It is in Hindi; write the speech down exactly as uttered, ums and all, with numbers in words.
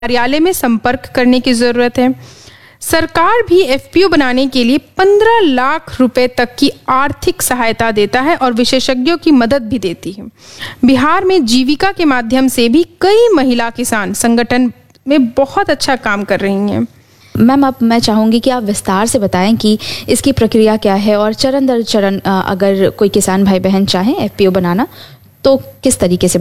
कार्यालय में संपर्क करने की ज़रूरत है। सरकार भी एफपीओ बनाने के लिए पंद्रह लाख रुपए तक की आर्थिक सहायता देता है और विशेषज्ञों की मदद भी देती है। बिहार में जीविका के माध्यम से भी कई महिला किसान संगठन में बहुत अच्छा काम कर रही हैं। मैम, अब मैं चाहूँगी कि आप विस्तार से बताएं कि इसकी प्रक्रिया क्या है और चरण दर चरण अगर कोई किसान भाई बहन चाहें एफपीओ बनाना तो किस तरीके से